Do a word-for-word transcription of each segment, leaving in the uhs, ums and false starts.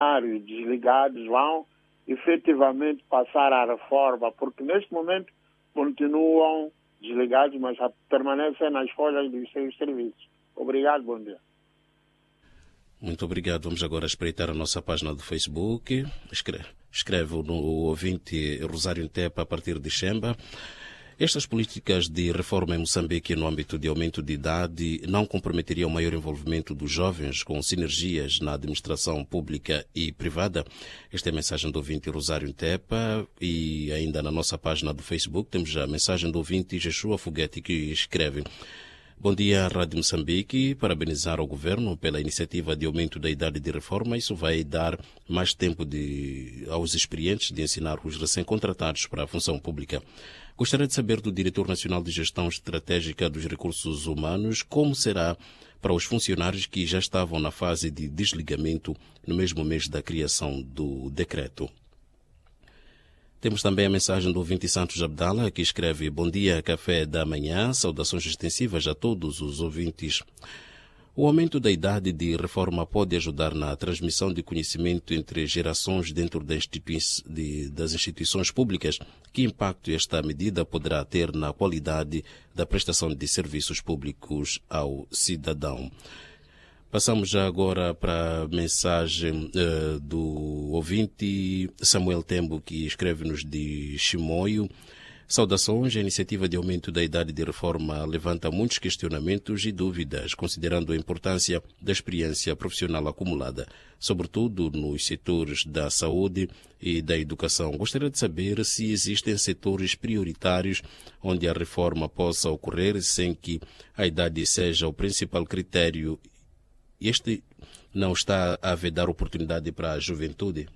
funcionários desligados vão efetivamente passar à reforma, porque neste momento continuam desligados, mas permanecem nas folhas dos seus serviços. Obrigado, bom dia. Muito obrigado. Vamos agora espreitar a nossa página do Facebook. Escreve, escreve no ouvinte Rosário Ntepa a partir de Xemba. Estas políticas de reforma em Moçambique no âmbito de aumento de idade não comprometeriam o maior envolvimento dos jovens com sinergias na administração pública e privada? Esta é a mensagem do ouvinte Rosário Ntepa. E ainda na nossa página do Facebook temos a mensagem do ouvinte Jeshua Foguete, que escreve: Bom dia, Rádio Moçambique. Parabenizar ao Governo pela iniciativa de aumento da idade de reforma. Isso vai dar mais tempo de, aos experientes de ensinar os recém-contratados para a função pública. Gostaria de saber do Diretor Nacional de Gestão Estratégica dos Recursos Humanos como será para os funcionários que já estavam na fase de desligamento no mesmo mês da criação do decreto. Temos também a mensagem do ouvinte Santos Abdala, que escreve: Bom dia, café da manhã, saudações extensivas a todos os ouvintes. O aumento da idade de reforma pode ajudar na transmissão de conhecimento entre gerações dentro das instituições públicas. Que impacto esta medida poderá ter na qualidade da prestação de serviços públicos ao cidadão? Passamos já agora para a mensagem uh, do ouvinte Samuel Tembo, que escreve-nos de Chimoio. Saudações. A iniciativa de aumento da idade de reforma levanta muitos questionamentos e dúvidas, considerando a importância da experiência profissional acumulada, sobretudo nos setores da saúde e da educação. Gostaria de saber se existem setores prioritários onde a reforma possa ocorrer sem que a idade seja o principal critério. Este não está a vedar oportunidade para a juventude?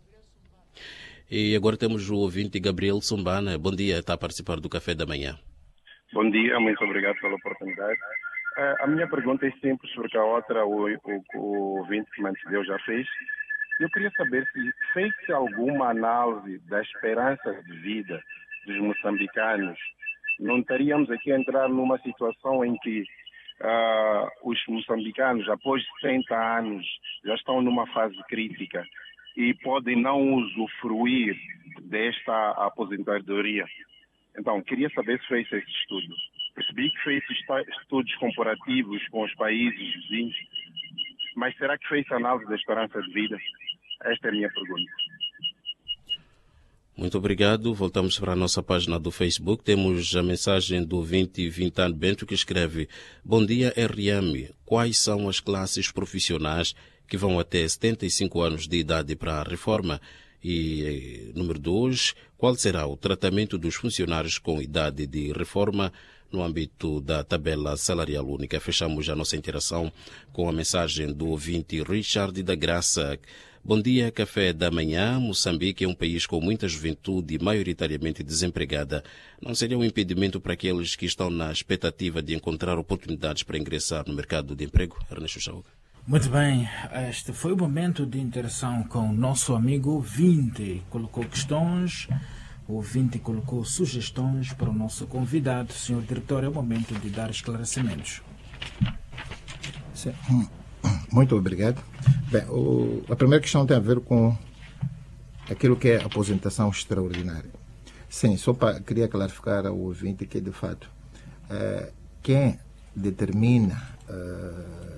E agora temos o ouvinte Gabriel Sumbana. Bom dia, está a participar do Café da Manhã. Bom dia, muito obrigado pela oportunidade. Uh, a minha pergunta é simples, porque a outra o, o, o ouvinte que me antecedeu já fez. Eu queria saber se fez-se alguma análise da esperança de vida dos moçambicanos. Não estaríamos aqui a entrar numa situação em que uh, os moçambicanos, após sessenta anos, já estão numa fase crítica e podem não usufruir desta aposentadoria. Então, queria saber se fez esse estudo. Percebi que fez estudos comparativos com os países vizinhos, mas será que fez análise da esperança de vida? Esta é a minha pergunta. Muito obrigado. Voltamos para a nossa página do Facebook. Temos a mensagem do ouvinte Vintano Bento, que escreve: Bom dia, R M. Quais são as classes profissionais que vão até setenta e cinco anos de idade para a reforma? E, número dois, qual será o tratamento dos funcionários com idade de reforma no âmbito da tabela salarial única? Fechamos a nossa interação com a mensagem do ouvinte Richard da Graça. Bom dia, café da manhã. Moçambique é um país com muita juventude, maioritariamente desempregada. Não seria um impedimento para aqueles que estão na expectativa de encontrar oportunidades para ingressar no mercado de emprego? Ernesto Chauca. Muito bem, este foi o momento de interação com o nosso amigo ouvinte. Colocou questões, o ouvinte colocou sugestões para o nosso convidado. Senhor Diretor, é o momento de dar esclarecimentos. Sim. Muito obrigado. Bem, o, a primeira questão tem a ver com aquilo que é aposentação extraordinária. Sim, só para queria clarificar ao ouvinte que, de fato, é, quem determina... É,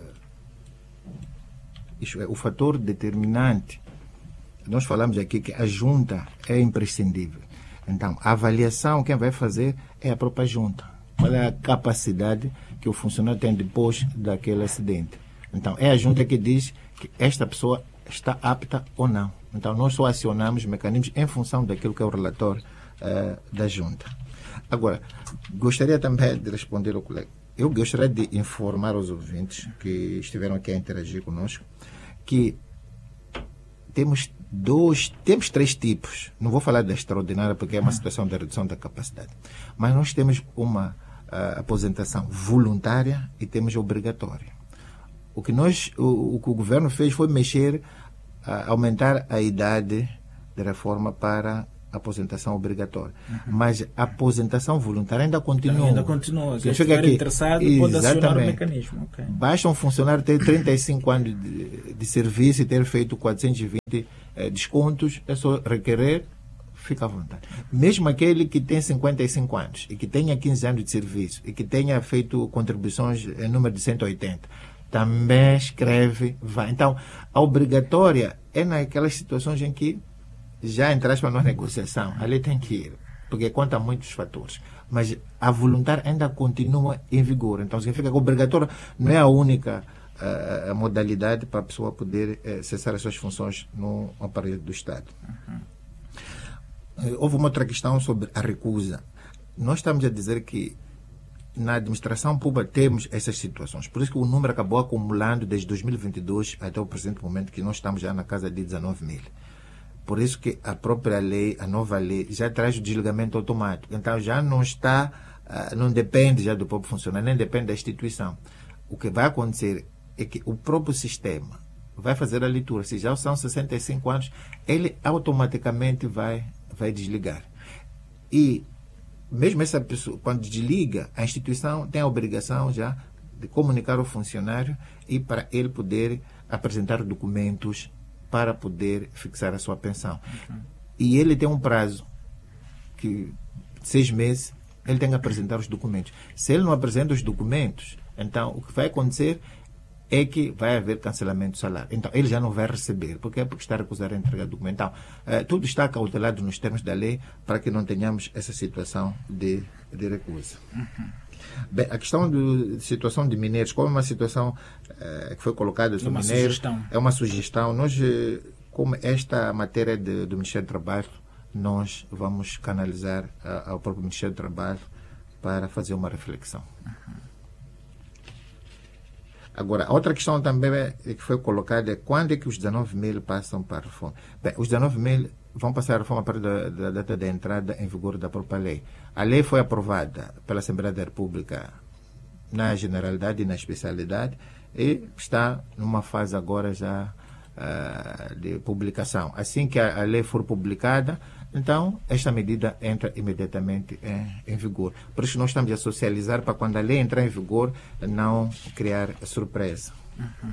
Isso é, o fator determinante, nós falamos aqui que a junta é imprescindível. Então, a avaliação quem vai fazer é a própria junta. Qual é a capacidade que o funcionário tem depois daquele acidente? Então, é a junta que diz que esta pessoa está apta ou não. Então, nós só acionamos mecanismos em função daquilo que é o relatório uh, da junta. Agora, gostaria também de responder ao colega. Eu gostaria de informar os ouvintes que estiveram aqui a interagir conosco que temos dois, temos três tipos. Não vou falar da extraordinária porque é uma situação de redução da capacidade. Mas nós temos uma uh, aposentação voluntária e temos obrigatória. O que, nós, o, o que o governo fez foi mexer, uh, aumentar a idade de reforma para aposentação obrigatória. Uhum. Mas a aposentação voluntária ainda continua. Ainda continua. Quem estiver estiver interessado pode acionar o mecanismo. Okay. Basta um funcionário ter trinta e cinco anos de, de serviço e ter feito quatrocentos e vinte eh, descontos, é só requerer, fica à vontade. Mesmo aquele que tem cinquenta e cinco anos e que tenha quinze anos de serviço e que tenha feito contribuições em número de cento e oitenta, também escreve, vai. Então, a obrigatória é naquelas situações em que já entraste para uma negociação, ali tem que ir, porque conta muitos fatores. Mas a voluntária ainda continua em vigor. Então, significa que a obrigatória não é a única uh, modalidade para a pessoa poder uh, cessar as suas funções no aparelho do Estado. Uhum. Uh, houve uma outra questão sobre a recusa. Nós estamos a dizer que na administração pública temos essas situações. Por isso que o número acabou acumulando desde dois mil e vinte e dois até o presente momento, que nós estamos já na casa de dezenove mil. Por isso que a própria lei, a nova lei, já traz o desligamento automático. Então já não está, não depende já do próprio funcionário, nem depende da instituição. O que vai acontecer é que o próprio sistema vai fazer a leitura. Se já são sessenta e cinco anos, ele automaticamente vai, vai desligar. E mesmo essa pessoa, quando desliga, a instituição tem a obrigação já de comunicar ao funcionário e para ele poder apresentar documentos para poder fixar a sua pensão. Uhum. E ele tem um prazo que seis meses, ele tem que apresentar os documentos. Se ele não apresenta os documentos, então o que vai acontecer é que vai haver cancelamento do salário. Então ele já não vai receber, porque é porque está a recusar a entregar documento. Então, eh, tudo está cautelado nos termos da lei para que não tenhamos essa situação de, de recusa. Uhum. Bem, a questão da situação de mineiros, como é uma situação eh, que foi colocada sobre uma mineiros, sugestão. É uma sugestão. Nós, como esta matéria de, do Ministério do Trabalho, nós vamos canalizar a, ao próprio Ministério do Trabalho para fazer uma reflexão. Uhum. Agora, a outra questão também é, que foi colocada é quando é que os dezenove mil passam para a reforma. Bem, os dezenove mil vão passar a reforma a partir da, da data da entrada em vigor da própria lei. A lei foi aprovada pela Assembleia da República na generalidade e na especialidade e está numa fase agora já uh, de publicação. Assim que a, a lei for publicada, então esta medida entra imediatamente em, em vigor. Por isso nós estamos a socializar para quando a lei entrar em vigor não criar surpresa. Uhum.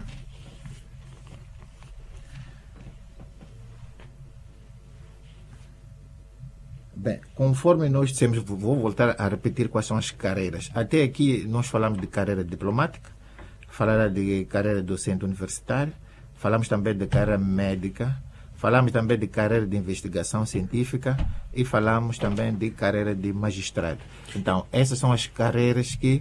Bem, conforme nós dissemos, vou voltar a repetir quais são as carreiras. Até aqui nós falamos de carreira diplomática, falamos de carreira docente universitária, falamos também de carreira médica, falamos também de carreira de investigação científica e falamos também de carreira de magistrado. Então, essas são as carreiras que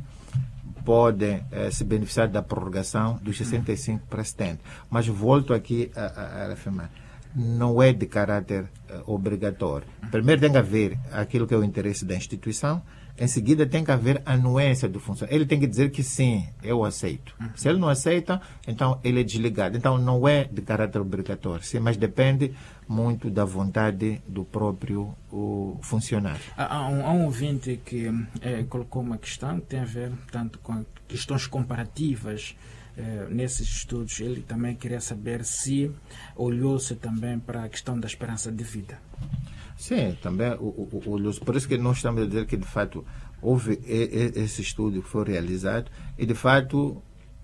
podem eh, se beneficiar da prorrogação dos sessenta e cinco para setenta. Mas volto aqui a, a, a afirmar. Não é de caráter uh, obrigatório. Primeiro tem que haver aquilo que é o interesse da instituição, em seguida tem que haver a anuência do funcionário. Ele tem que dizer que sim, eu aceito. Uhum. Se ele não aceita, então ele é desligado. Então não é de caráter obrigatório, sim, mas depende muito da vontade do próprio o funcionário. Há um, há um ouvinte que é, colocou uma questão que tem a ver tanto com questões comparativas. Uh, nesses estudos, ele também queria saber se olhou-se também para a questão da esperança de vida. Sim, também olhou-se. Por isso que nós estamos a dizer que, de fato, houve esse estudo que foi realizado e, de fato,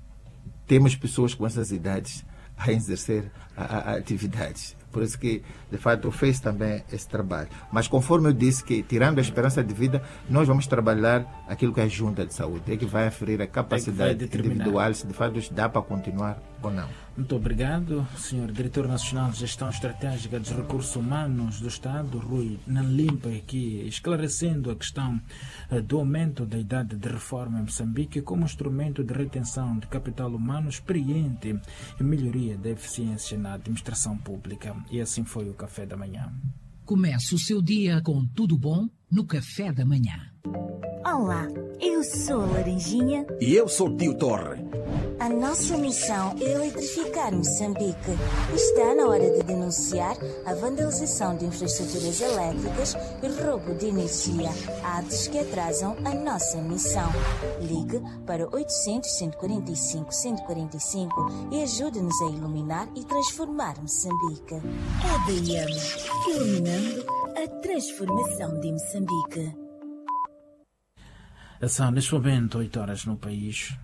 temos pessoas com essas idades a exercer a, a, a atividades. Por isso que, de fato, fez também esse trabalho. Mas, conforme eu disse, que tirando a esperança de vida, nós vamos trabalhar aquilo que é a junta de saúde, é que vai aferir a capacidade é individual, se de fato dá para continuar ou não. Muito obrigado, senhor Diretor Nacional de Gestão Estratégica dos Recursos Humanos do Estado, Rui Nanlimpa, aqui esclarecendo a questão do aumento da idade de reforma em Moçambique como instrumento de retenção de capital humano experiente e melhoria da eficiência na administração pública. E assim foi o Café da Manhã. Comece o seu dia com tudo bom no Café da Manhã. Olá, eu sou a Laranjinha. E eu sou o Tio Torre. A nossa missão é eletrificar Moçambique. Está na hora de denunciar a vandalização de infraestruturas elétricas e roubo de energia, atos que atrasam a nossa missão. Ligue para oitocentos, cento e quarenta e cinco, cento e quarenta e cinco e ajude-nos a iluminar e transformar Moçambique. A D M, iluminando a transformação de Moçambique. São neste momento oito horas no país.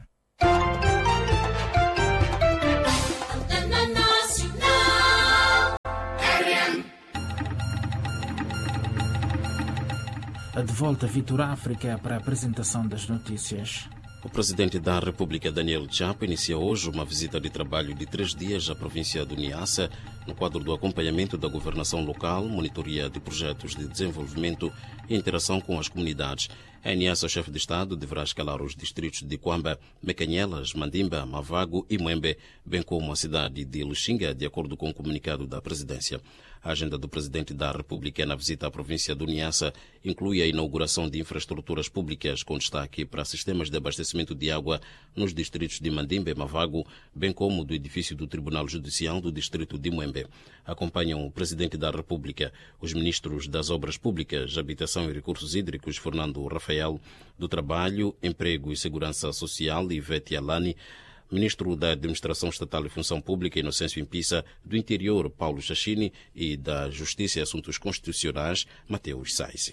De volta a Vitor África para a apresentação das notícias. O presidente da República, Daniel Chapo, inicia hoje uma visita de trabalho de três dias à província do Niassa, no quadro do acompanhamento da governação local, monitoria de projetos de desenvolvimento e interação com as comunidades. Em Niassa, o chefe de Estado deverá escalar os distritos de Quamba, Mecanhelas, Mandimba, Mavago e Muembe, bem como a cidade de Luxinga, de acordo com o comunicado da presidência. A agenda do presidente da República na visita à província do Niassa inclui a inauguração de infraestruturas públicas com destaque para sistemas de abastecimento de água nos distritos de Mandimba e Mavago, bem como do edifício do Tribunal Judicial do distrito de Muembe. Acompanham o presidente da República os ministros das Obras Públicas, Habitação e Recursos Hídricos, Fernando Rafael, do Trabalho, Emprego e Segurança Social, Ivete Alani, Ministro da Administração Estatal e Função Pública, Inocêncio Impissa, do Interior, Paulo Chachini, e da Justiça e Assuntos Constitucionais, Mateus Saisi.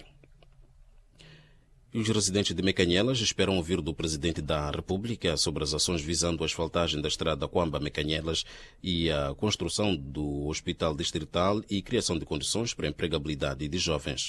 E os residentes de Mecanhelas esperam ouvir do Presidente da República sobre as ações visando a asfaltagem da estrada Quamba-Mecanhelas e a construção do Hospital Distrital e criação de condições para a empregabilidade de jovens.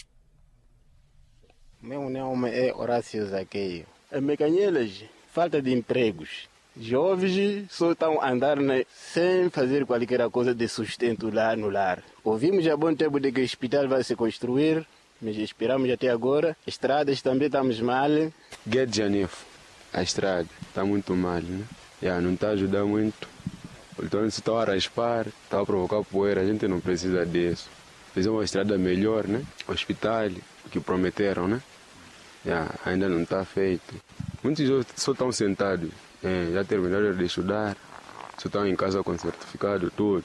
Meu nome é Horácio Zaqueio. Em Mecanhelas, falta de empregos. Jovens só estão a andar, né, sem fazer qualquer coisa de sustento lá no lar. Ouvimos há bom tempo de que o hospital vai se construir, mas esperamos até agora. Estradas também estamos mal. Guedes Janifo, a estrada está muito mal, né? Já não está a ajudar muito. Então, se está a raspar, está a provocar poeira, a gente não precisa disso. Fazer uma estrada melhor, né? Hospital, o que prometeram, né? Já, ainda não está feito. Muitos só estão sentados. É, já terminaram de estudar, só estão em casa com certificado, tudo.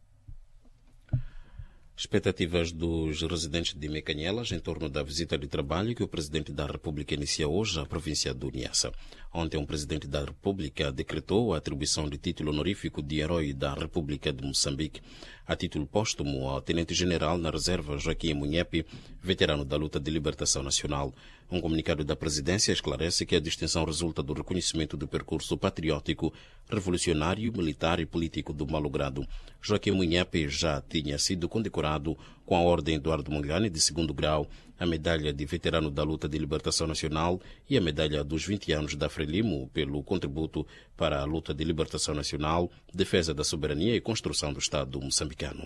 Expectativas dos residentes de Mecanhelas em torno da visita de trabalho que o Presidente da República inicia hoje à província do Niassa. Ontem, o Presidente da República decretou a atribuição de título honorífico de Herói da República de Moçambique, a título póstumo ao Tenente-General na Reserva Joaquim Munhepe, veterano da luta de libertação nacional. Um comunicado da Presidência esclarece que a distinção resulta do reconhecimento do percurso patriótico, revolucionário, militar e político do malogrado. Joaquim Munhepe já tinha sido condecorado com a Ordem Eduardo Mondlane de segundo grau, a Medalha de Veterano da Luta de Libertação Nacional e a Medalha dos vinte anos da Frelimo pelo contributo para a luta de libertação nacional, defesa da soberania e construção do Estado moçambicano.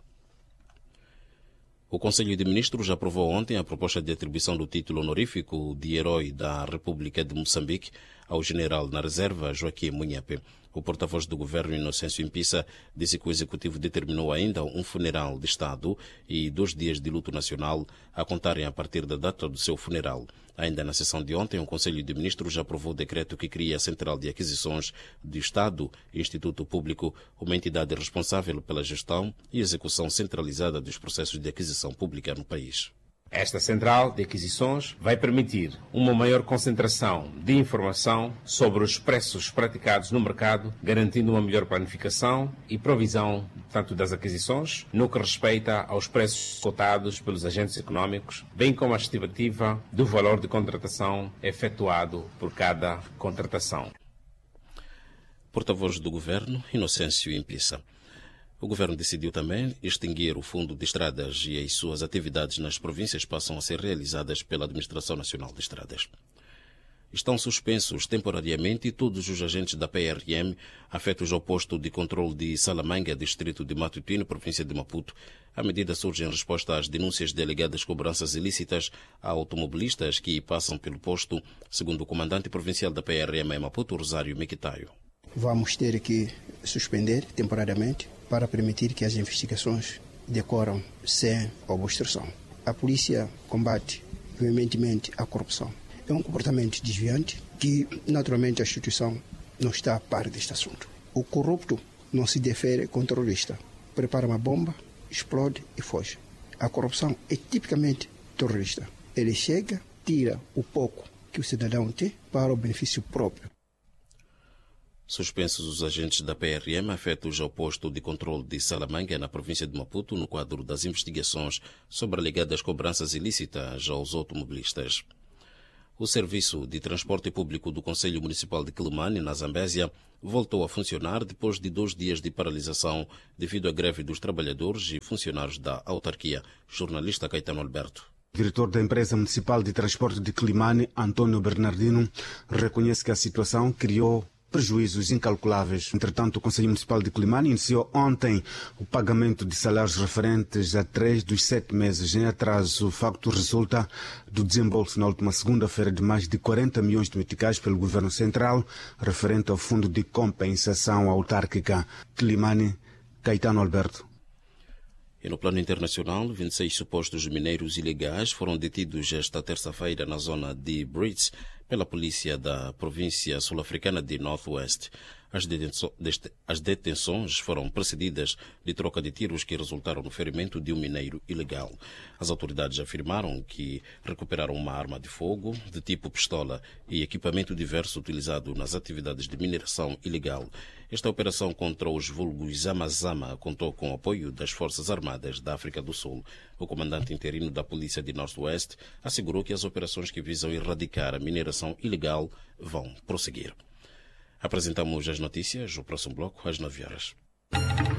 O Conselho de Ministros aprovou ontem a proposta de atribuição do título honorífico de Herói da República de Moçambique ao general na reserva Joaquim Munhepe. O porta-voz do governo, Inocêncio Impissa, disse que o executivo determinou ainda um funeral de Estado e dois dias de luto nacional a contarem a partir da data do seu funeral. Ainda na sessão de ontem, o Conselho de Ministros aprovou o decreto que cria a Central de Aquisições do Estado, Instituto Público, uma entidade responsável pela gestão e execução centralizada dos processos de aquisição pública no país. Esta central de aquisições vai permitir uma maior concentração de informação sobre os preços praticados no mercado, garantindo uma melhor planificação e provisão tanto das aquisições, no que respeita aos preços cotados pelos agentes econômicos, bem como a estimativa do valor de contratação efetuado por cada contratação. Porta-voz do Governo, Inocêncio Impissa. O Governo decidiu também extinguir o Fundo de Estradas e as suas atividades nas províncias passam a ser realizadas pela Administração Nacional de Estradas. Estão suspensos temporariamente todos os agentes da P R M afetos ao posto de controle de Salamanga, distrito de Matutino, província de Maputo. A medida surge em resposta às denúncias de alegadas cobranças ilícitas a automobilistas que passam pelo posto, segundo o comandante provincial da P R M em Maputo, Rosário Mequitaio. Vamos ter que suspender temporariamente para permitir que as investigações decorram sem obstrução. A polícia combate veementemente a corrupção. É um comportamento desviante que, naturalmente, a instituição não está a par deste assunto. O corrupto não se defere com o terrorista. Prepara uma bomba, explode e foge. A corrupção é tipicamente terrorista. Ele chega, tira o pouco que o cidadão tem para o benefício próprio. Suspensos os agentes da P R M afetos ao posto de controle de Salamanca, na província de Maputo, no quadro das investigações sobre alegadas cobranças ilícitas aos automobilistas. O Serviço de Transporte Público do Conselho Municipal de Quelimane, na Zambésia, voltou a funcionar depois de dois dias de paralisação devido à greve dos trabalhadores e funcionários da autarquia. Jornalista Caetano Alberto. O diretor da empresa municipal de transporte de Quelimane, Antônio Bernardino, reconhece que a situação criou prejuízos incalculáveis. Entretanto, o Conselho Municipal de Quelimane iniciou ontem o pagamento de salários referentes a três dos sete meses em atraso. O facto resulta do desembolso na última segunda-feira de mais de quarenta milhões de meticais pelo Governo Central, referente ao Fundo de Compensação Autárquica. Quelimane, Caetano Alberto. E no plano internacional, vinte e seis supostos mineiros ilegais foram detidos esta terça-feira na zona de Brits pela polícia da província sul-africana de North West. As, detenço, deste, as detenções foram precedidas de troca de tiros que resultaram no ferimento de um mineiro ilegal. As autoridades afirmaram que recuperaram uma arma de fogo de tipo pistola e equipamento diverso utilizado nas atividades de mineração ilegal. Esta operação contra os vulgos Zama-Zama contou com o apoio das Forças Armadas da África do Sul. O comandante interino da polícia de North West assegurou que as operações que visam erradicar a mineração ilegal vão prosseguir. Apresentamos as notícias, o próximo bloco, às nove horas.